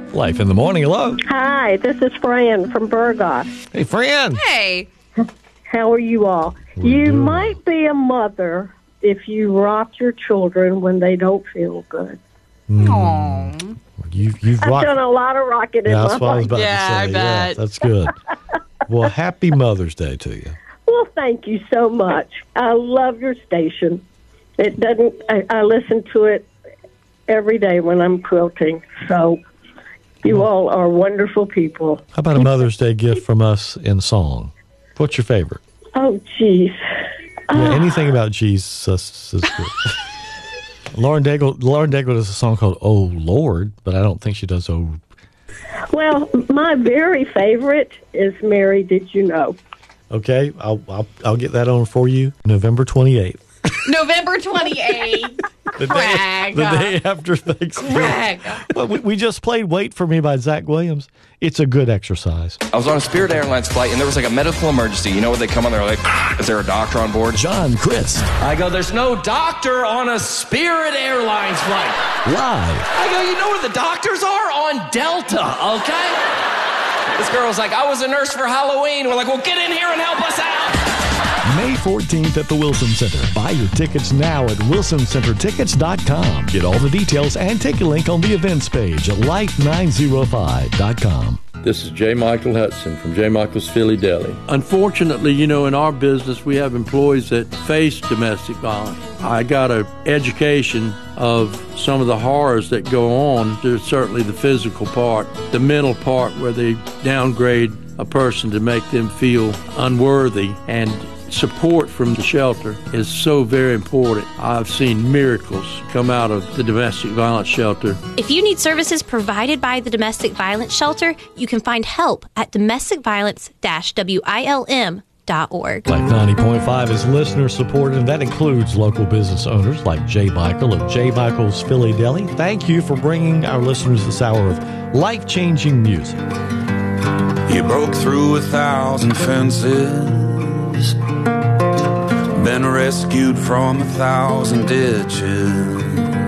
Life in the Morning. Hello. Hi, this is Fran from Burgos. Hey, Fran. Hey. How are you all? You might be a mother if you rock your children when they don't feel good. Aww. You've I've done a lot of rocking in my that's what I was life. about to say. I bet. Yeah, that's good. Well, happy Mother's Day to you. Well, thank you so much. I love your station. It doesn't. I listen to it every day when I'm quilting. So you all are wonderful people. How about a Mother's Day gift from us in song? What's your favorite? Oh, geez. Yeah, anything about Jesus is good. Lauren Daigle does a song called "Oh Lord," but I don't think she does "Oh." Well, my very favorite is "Mary, Did You Know?" Okay, I'll get that on for you. November 28th. November 28th. The day after Thanksgiving. Craig. Well, we just played "Wait for Me" by Zach Williams. It's a good exercise. I was on a Spirit Airlines flight, and there was like a medical emergency. You know when they come on, they're like, is there a doctor on board? John Crist. I go, there's no doctor on a Spirit Airlines flight. Live. I go, you know where the doctors are? On Delta, okay? This girl's like, I was a nurse for Halloween. We're like, well, get in here and help us out. May 14th at the Wilson Center. Buy your tickets now at wilsoncentertickets.com. Get all the details and take a link on the events page at life905.com. This is J. Michael Hudson from J. Michael's Philly Deli. Unfortunately, in our business, we have employees that face domestic violence. I got an education of some of the horrors that go on. There's certainly the physical part, the mental part where they downgrade a person to make them feel unworthy, and support from the shelter is so very important. I've seen miracles come out of the domestic violence shelter. If you need services provided by the Domestic Violence Shelter, you can find help at domesticviolence-wilm.org. Life 90.5 is listener supported, and that includes local business owners like J. Michael of J. Michael's Philly Deli. Thank you for bringing our listeners this hour of life-changing music. You broke through 1,000 fences, been rescued from 1,000 ditches.